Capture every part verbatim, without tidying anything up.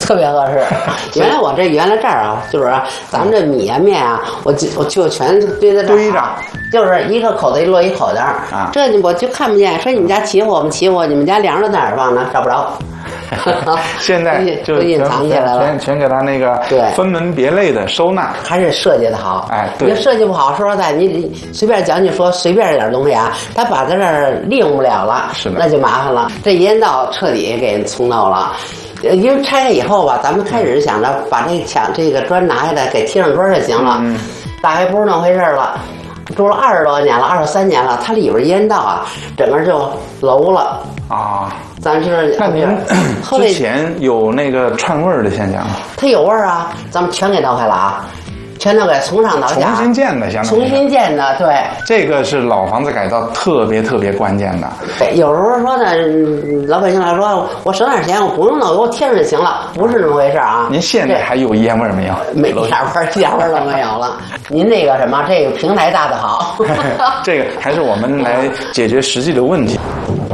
特别合适。原来我这原来这儿啊，就是咱们这米啊面啊，我就我就全堆在这儿、啊， 堆着， 就是一个口袋一摞一口袋啊。这我就看不见，说你们家齐活，我们齐活，你们家粮食在哪儿放呢？找不着。 现在就隐藏起来了， 全全给他那个分门别类的收纳， 还是设计的好。 哎，对， 你设计不好，说实在，你随便讲，你说随便点东西啊，他把在这儿利用不了了， 是的， 那就麻烦了。这烟道彻底给冲漏了。因为拆开以后吧，咱们开始想着把这墙这个砖拿下来给贴上砖就行了，嗯、大概不是那么回事了。住了二十多年了，二十三年了，它里边烟道啊，整个就楼了啊。 咱是那您之前有那个串味儿的现象吗？ 它有味儿啊，咱们全给倒开了啊。全都给从上到下， 重新建的，相当于重新建的，对， 这个是老房子改造特别特别关键的。 对，有时候说呢，老百姓来说，我省点钱，我不用弄，给我贴上就行了，不是那么回事啊。 您现在还有烟味没有？ 没一点味儿，一点味儿都没有了。您这个什么，这个平台搭的好， 这个还是我们来解决实际的问题。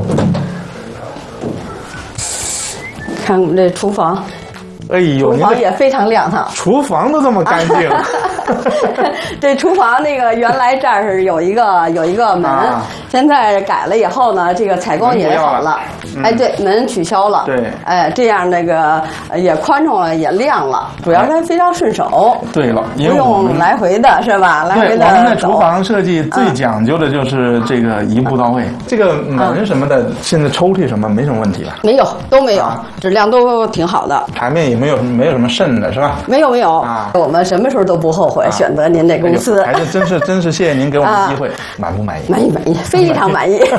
看我们这厨房。 哎呦， 厨房也非常亮堂， 厨房都这么干净。 这厨房那个原来这儿是有一个有一个门，啊、现在改了以后呢，这个采光也好了。嗯、哎，对，门取消了。 对， 哎，这样那个也宽敞了，也亮了，主要是它非常顺手。 对了， 不用来回的是吧？来回的。 我们的厨房设计最讲究的就是这个一步到位。嗯、这个门什么的，嗯、现在抽屉什么没什么问题吧？ 没有，都没有，啊、质量都挺好的。 台面也没有没有什么渗的是吧？ 没有没有啊，我们什么时候都不后悔选择您这公司。 还是真是真是谢谢您给我们机会，满不满意？ 满意满意，非常满意。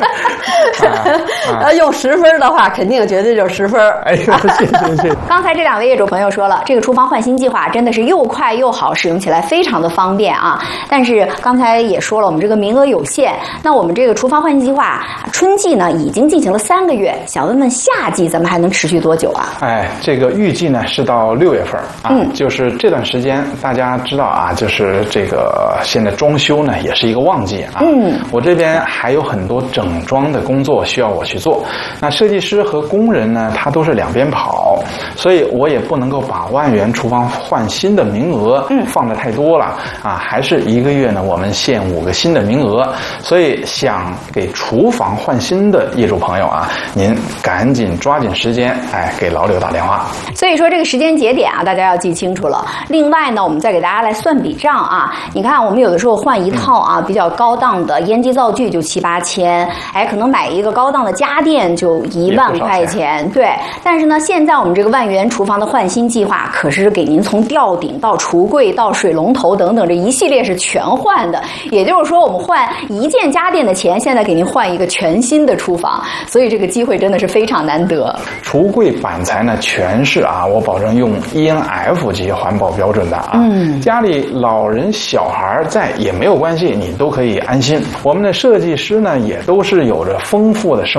要用十分的话，肯定绝对就是十分。 哎呦，谢谢谢谢。 刚才这两位业主朋友说了，这个厨房换新计划真的是又快又好，使用起来非常的方便啊。但是刚才也说了，我们这个名额有限。那我们这个厨房换新计划春季呢已经进行了三个月，想问问夏季咱们还能持续多久啊？ 哎，这个预计呢是到六月份啊，嗯，就是这段时间大家知道啊，就是这个现在装修呢也是一个旺季啊。嗯，我这边还有很多整装的工作需要我去做。那设计师和工人呢，他都是两边跑，所以我也不能够把万元厨房换新的名额放得太多了啊，还是一个月呢我们限五个新的名额。所以想给厨房换新的业主朋友啊，您赶紧抓紧时间，哎，给老柳打电话。 所以说这个时间节点啊，大家要记清楚了。另外呢，我们再给大家来算笔账啊。你看，我们有的时候换一套啊比较高档的烟机灶具就七八千，哎，可能买一个高档的家电就一万块钱，对。但是呢，现在我们这个万元厨房的换新计划，可是给您从吊顶到橱柜到水龙头等等这一系列是全换的。也就是说，我们换一件家电的钱，现在给您换一个全新的厨房，所以这个机会真的是非常难得。 橱柜板材呢，全是啊，我保证用 E N F 级环保标准的啊。嗯，家里老人小孩在也没有关系，你都可以安心。我们的设计师呢，也都是有着丰富的生